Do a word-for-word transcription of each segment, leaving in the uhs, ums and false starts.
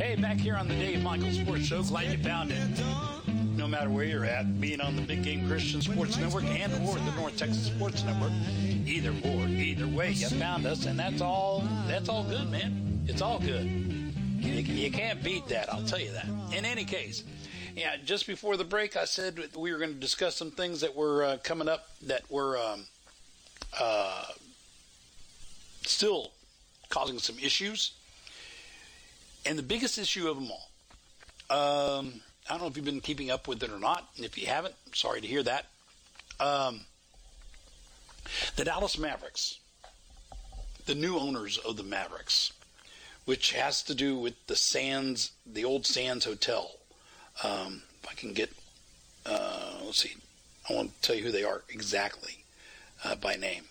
Hey, back here on the Dave Michael Sports Show. Glad you found it. No matter where you're at, being on the Big Game Christian Sports Network and or the North Texas Sports Network, either or, either way, you found us, and that's all. That's all good, man. It's all good. You, you can't beat that. I'll tell you that. In any case, yeah. Just before the break, I said we were going to discuss some things that were uh, coming up that were um, uh, still causing some issues. And the biggest issue of them all, um, I don't know if you've been keeping up with it or not. And if you haven't, I'm sorry to hear that. Um, the Dallas Mavericks, the new owners of the Mavericks, which has to do with the Sands, the old Sands Hotel. Um, if I can get, uh, let's see, I want to tell you who they are exactly uh, by name.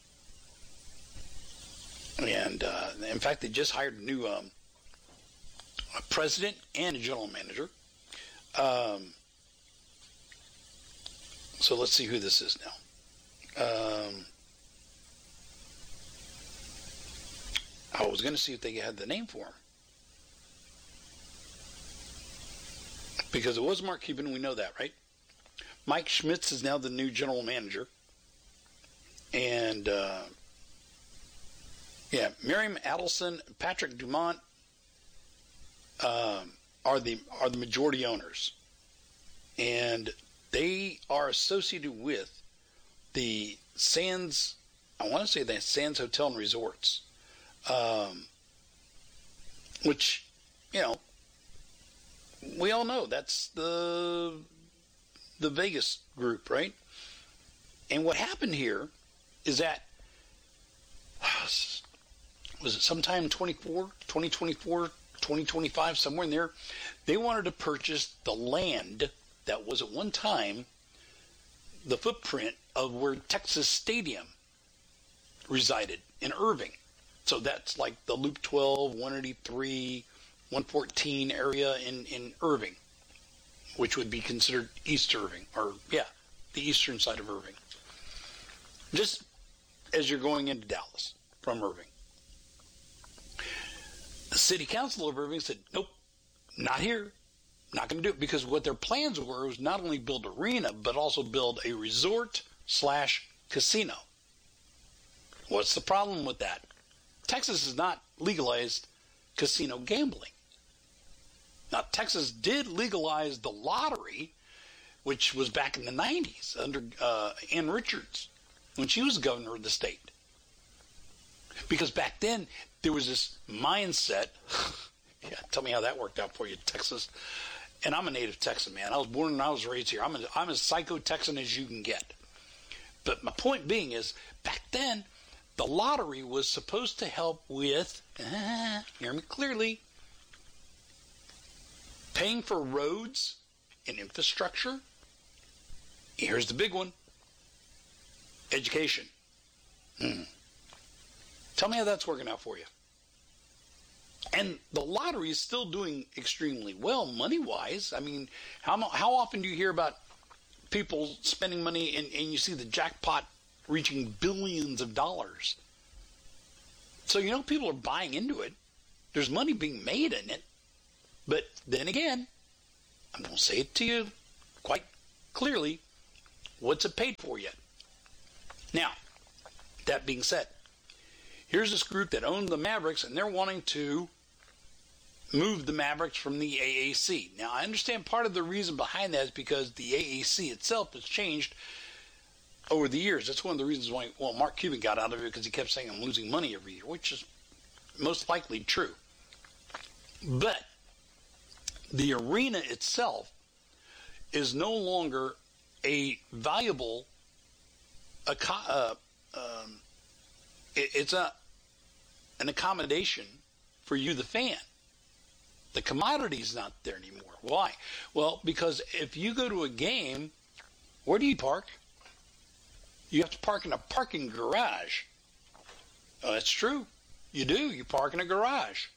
And uh, in fact, they just hired a new um, a president and a general manager. Um, so let's see who this is now. Um, I was going to see if they had the name for him. Because it was Mark Cuban, we know that, right? Mike Schmitz is now the new general manager. And, uh, yeah, Miriam Adelson, Patrick Dumont um, are the are the majority owners. And they are associated with the Sands, I want to say the Sands Hotel and Resorts. Um, which, you know, we all know that's the the Vegas group, right? And what happened here is that, was it sometime twenty-four, twenty twenty-four, twenty twenty-five, somewhere in there, they wanted to purchase the land that was at one time the footprint of where Texas Stadium resided in Irving. So that's like the Loop twelve, one eighty-three, one fourteen area in, in Irving, which would be considered East Irving, or, yeah, the eastern side of Irving. Just as you're going into Dallas from Irving. The city council of Irving said, nope, not here. Not going to do it, because what their plans were was not only build an arena, but also build a resort slash casino. What's the problem with that? Texas has not legalized casino gambling. Now, Texas did legalize the lottery, which was back in the nineties under uh, Ann Richards, when she was governor of the state. Because back then, there was this mindset. Yeah, tell me how that worked out for you, Texas. And I'm a native Texan, man. I was born and I was raised here. I'm, a, I'm as psycho-Texan as you can get. But my point being is, back then, the lottery was supposed to help with, uh, hear me clearly, paying for roads and infrastructure. Here's the big one. Education. Hmm. Tell me how that's working out for you. And the lottery is still doing extremely well money-wise. I mean, how how often do you hear about people spending money and, and you see the jackpot reaching billions of dollars? So, you know, people are buying into it. There's money being made in it. But then again, I'm going to say it to you quite clearly, what's it paid for yet? Now, that being said, here's this group that owned the Mavericks, and they're wanting to move the Mavericks from the A A C. Now, I understand part of the reason behind that is because the A A C itself has changed over the years. That's one of the reasons why, well, Mark Cuban got out of it, because he kept saying I'm losing money every year, which is most likely true. But the arena itself is no longer a valuable uh, um, it's a an accommodation for you, the fan. The commodity's not there anymore. Why? Well, because if you go to a game, where do you park? You have to park in a parking garage. Oh, that's true. You do. You park in a garage.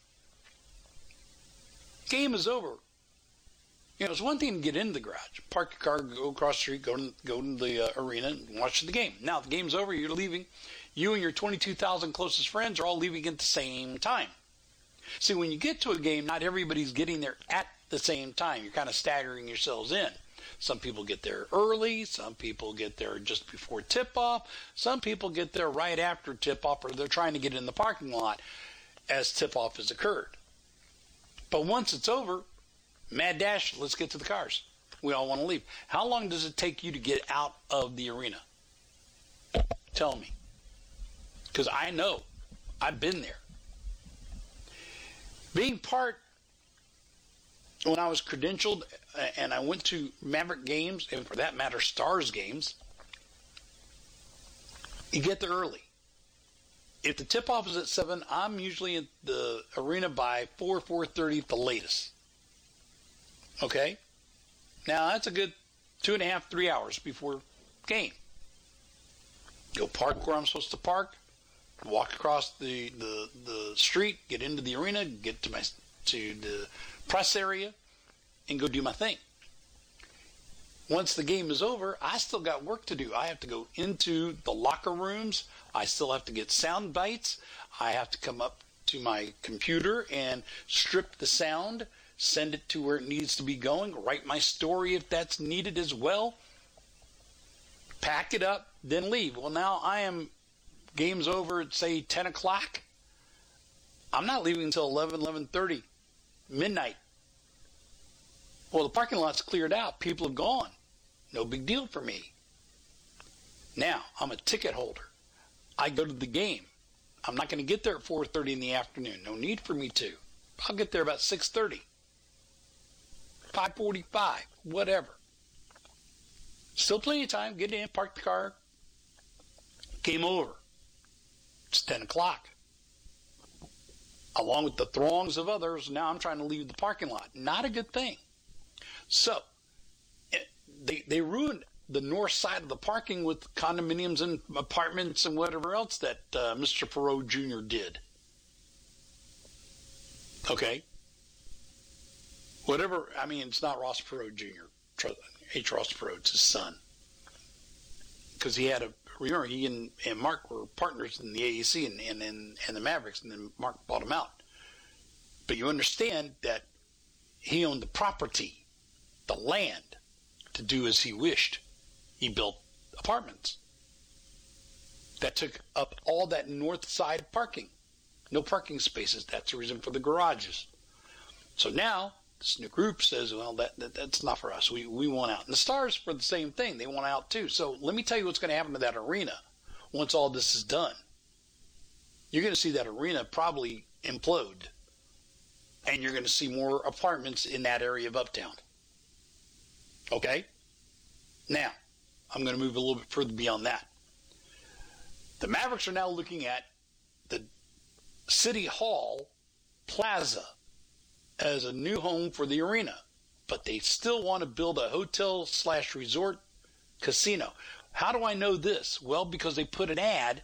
Game is over. You know, it's one thing to get into the garage, park your car, go across the street, go to, go to the uh, arena and watch the game. Now, the game's over, you're leaving. You and your twenty-two thousand closest friends are all leaving at the same time. See, when you get to a game, not everybody's getting there at the same time. You're kind of staggering yourselves in. Some people get there early. Some people get there just before tip-off. Some people get there right after tip-off, or they're trying to get in the parking lot as tip-off has occurred. But once it's over, mad dash, let's get to the cars. We all want to leave. How long does it take you to get out of the arena? Tell me. Because I know. I've been there. Being part, when I was credentialed and I went to Maverick games, and for that matter, Stars games, you get there early. If the tip-off is at seven, I'm usually at the arena by four, four thirty at the latest. Okay? Now, that's a good two and a half, three hours before game. Go park where I'm supposed to park, walk across the, the, the street, get into the arena, get to my to the press area, and go do my thing. Once the game is over, I still got work to do. I have to go into the locker rooms. I still have to get sound bites. I have to come up to my computer and strip the sound, send it to where it needs to be going, write my story if that's needed as well, pack it up, then leave. Well, now I am, game's over at, say, ten o'clock. I'm not leaving until eleven, eleven thirty, midnight. Well, the parking lot's cleared out. People have gone. No big deal for me. Now, I'm a ticket holder. I go to the game. I'm not going to get there at four thirty in the afternoon. No need for me to. I'll get there about six thirty, five forty-five, whatever. Still plenty of time. Get in, park the car. Game over. It's ten o'clock. Along with the throngs of others, now I'm trying to leave the parking lot. Not a good thing. So, they they ruined the north side of the parking with condominiums and apartments and whatever else that uh, Mister Perot Junior did. Okay? Whatever, I mean, it's not Ross Perot Junior H. Ross Perot, it's his son. Because he had a, remember, he and, and Mark were partners in the A A C and, and, and, and the Mavericks, and then Mark bought him out. But you understand that he owned the property, the land, to do as he wished. He built apartments that took up all that north side parking. No parking spaces. That's the reason for the garages. So now this new group says, well, that, that that's not for us. We we want out. And the Stars for the same thing. They want out too. So let me tell you what's going to happen to that arena once all this is done. You're going to see that arena probably implode. And you're going to see more apartments in that area of Uptown. Okay? Now, I'm going to move a little bit further beyond that. The Mavericks are now looking at the City Hall Plaza as a new home for the arena, but they still want to build a hotel slash resort casino. How do I know this? Well, because they put an ad.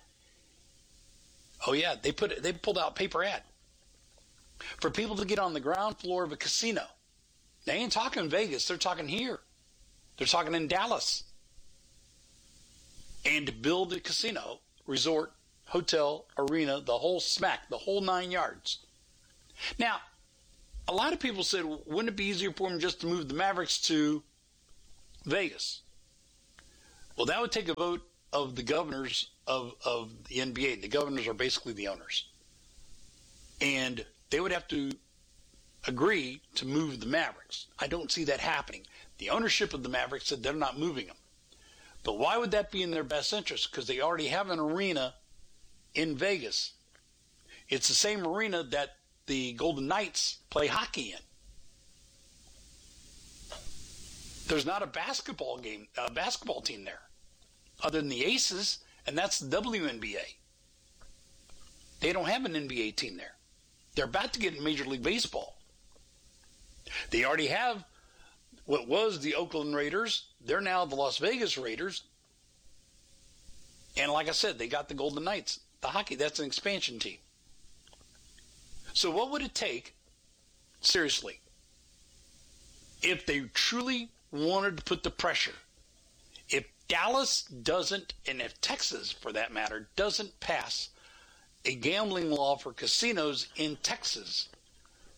Oh yeah, they put they pulled out a paper ad for people to get on the ground floor of a casino. They ain't talking Vegas. They're talking here. They're talking in Dallas. And to build a casino, resort, hotel, arena, the whole smack, the whole nine yards. Now, a lot of people said, wouldn't it be easier for them just to move the Mavericks to Vegas? Well, that would take a vote of the governors of, of the N B A. The governors are basically the owners. And they would have to agree to move the Mavericks. I don't see that happening. The ownership of the Mavericks said they're not moving them. But why would that be in their best interest? Because they already have an arena in Vegas. It's the same arena that the Golden Knights play hockey in. There's not a basketball game, a basketball team there, other than the Aces, and that's the W N B A. They don't have an N B A team there. They're about to get in Major League Baseball. They already have what was the Oakland Raiders. They're now the Las Vegas Raiders. And like I said, they got the Golden Knights. The hockey, that's an expansion team. So what would it take, seriously, if they truly wanted to put the pressure? If Dallas doesn't, and if Texas, for that matter, doesn't pass a gambling law for casinos in Texas,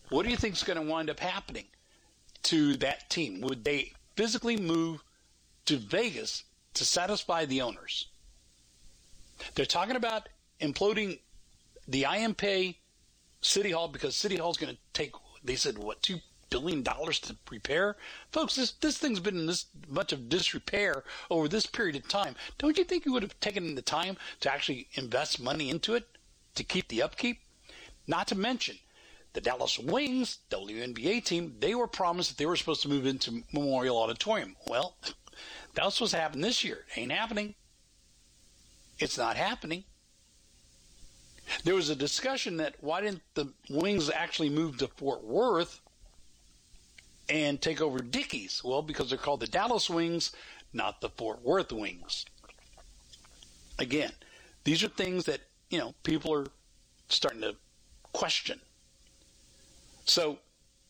What do you think is going to wind up happening to that team? Would they physically move to Vegas to satisfy the owners? They're talking about imploding the I M P A City Hall because City Hall is going to take, they said, what, two billion dollars to repair? Folks, this, this thing's been in this much of disrepair over this period of time. Don't you think you would have taken the time to actually invest money into it to keep the upkeep? Not to mention, the Dallas Wings, W N B A team, they were promised that they were supposed to move into Memorial Auditorium. Well, that was supposed to happen this year. It ain't happening. It's not happening. There was a discussion that why didn't the Wings actually move to Fort Worth and take over Dickies? Well, because they're called the Dallas Wings, not the Fort Worth Wings. Again, these are things that, you know, people are starting to question. So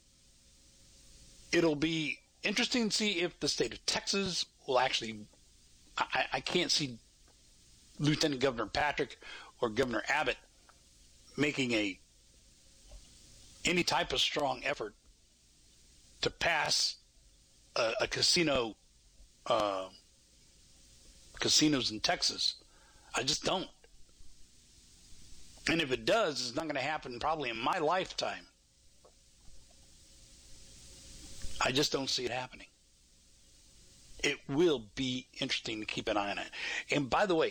it'll be interesting to see if the state of Texas will actually, I, I can't see Lieutenant Governor Patrick or Governor Abbott making a any type of strong effort to pass a, a casino uh, casinos in Texas. I just don't. And if it does, it's not going to happen probably in my lifetime. I just don't see it happening. It will be interesting to keep an eye on it. And by the way,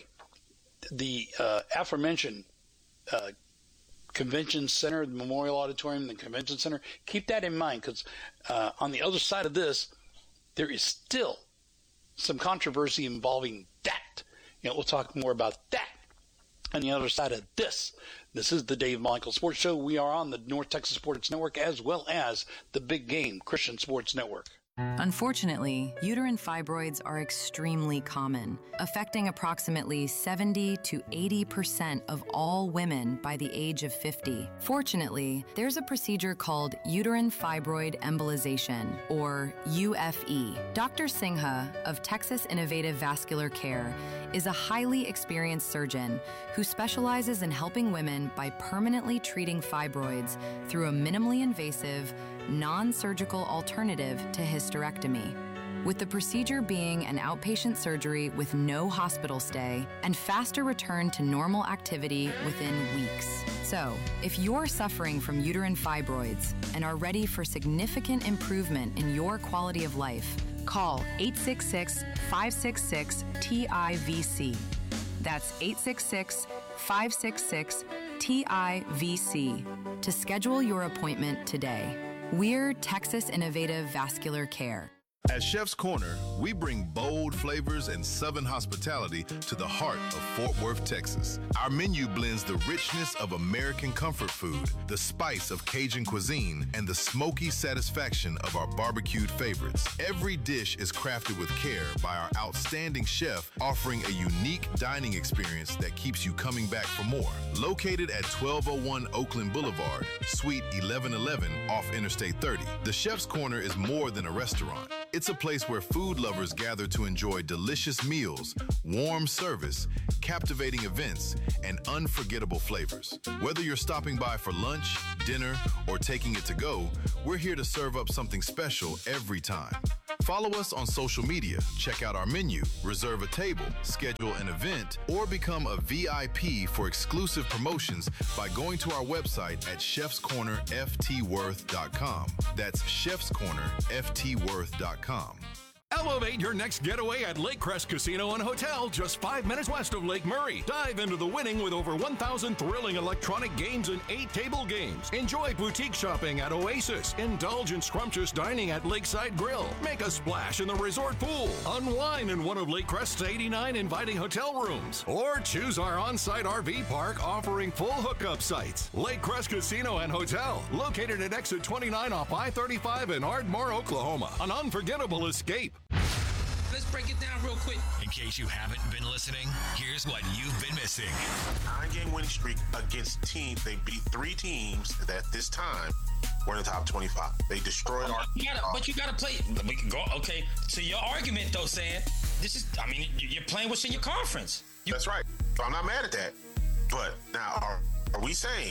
the uh, aforementioned uh, Convention Center, the Memorial Auditorium, the Convention Center, keep that in mind because uh, on the other side of this, there is still some controversy involving that. You know, we'll talk more about that on the other side of this. This is the Dave Michael Sports Show. We are on the North Texas Sports Network as well as the Big Game Christian Sports Network. Unfortunately, uterine fibroids are extremely common, affecting approximately seventy to eighty percent of all women by the age of fifty. Fortunately, there's a procedure called uterine fibroid embolization, or U F E. Doctor Singha of Texas Innovative Vascular Care is a highly experienced surgeon who specializes in helping women by permanently treating fibroids through a minimally invasive, non-surgical alternative to hysterectomy. With the procedure being an outpatient surgery with no hospital stay and faster return to normal activity within weeks. So, if you're suffering from uterine fibroids and are ready for significant improvement in your quality of life, call eight six six, five six six, T I V C. That's eight six six, five six six, T I V C to schedule your appointment today. We're Texas Innovative Vascular Care. At Chef's Corner, we bring bold flavors and Southern hospitality to the heart of Fort Worth, Texas. Our menu blends the richness of American comfort food, the spice of Cajun cuisine, and the smoky satisfaction of our barbecued favorites. Every dish is crafted with care by our outstanding chef, offering a unique dining experience that keeps you coming back for more. Located at twelve oh one Oakland Boulevard, Suite eleven eleven off Interstate thirty, the Chef's Corner is more than a restaurant. It's a place where food lovers gather to enjoy delicious meals, warm service, captivating events, and unforgettable flavors. Whether you're stopping by for lunch, dinner, or taking it to go, we're here to serve up something special every time. Follow us on social media, check out our menu, reserve a table, schedule an event, or become a V I P for exclusive promotions by going to our website at chefs corner f t worth dot com. That's chefs corner f t worth dot com. Elevate your next getaway at Lake Crest Casino and Hotel, just five minutes west of Lake Murray. Dive into the winning with over one thousand thrilling electronic games and eight table games. Enjoy boutique shopping at Oasis. Indulge in scrumptious dining at Lakeside Grill. Make a splash in the resort pool. Unwind in one of Lake Crest's eighty-nine inviting hotel rooms. Or choose our on-site R V park offering full hookup sites. Lake Crest Casino and Hotel, located at exit twenty-nine off I thirty-five in Ardmore, Oklahoma. An unforgettable escape. Let's break it down real quick. In case you haven't been listening, here's what you've been missing. Nine-game winning streak against teams. They beat three teams that this time were in the top twenty-five. They destroyed our... You gotta, but you got to play... We can go... Okay, so your argument, though, saying, this is... I mean, you're playing what's in your conference. You, That's right. I'm not mad at that. But now, are, are we saying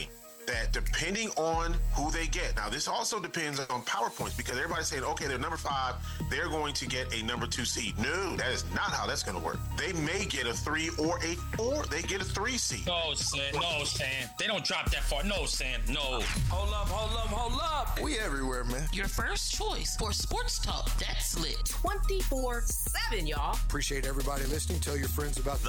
that depending on who they get, now this also depends on power points because everybody's saying, okay, they're number five, they're going to get a number two seed. No, that is not how that's going to work. They may get a three or a four. They get a three seed. No, Sam. No, Sam. They don't drop that far. No, Sam. No. Hold up, hold up, hold up. We everywhere, man. Your first choice for sports talk that's lit. twenty-four seven, y'all. Appreciate everybody listening. Tell your friends about